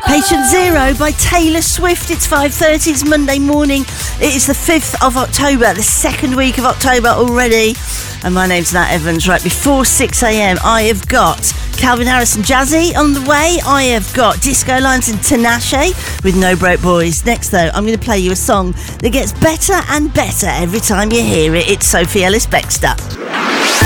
Patient Zero by Taylor Swift. It's 5:30, it's Monday morning. It is the 5th of October, the second week of October already. And my name's Nat Evans. Right before 6am, I have got Calvin Harris and Jazzy on the way. I have got Disco Lines and Tinashe with No Broke Boys. Next, though, I'm going to play you a song that gets better and better every time you hear it. It's Sophie Ellis-Bextor.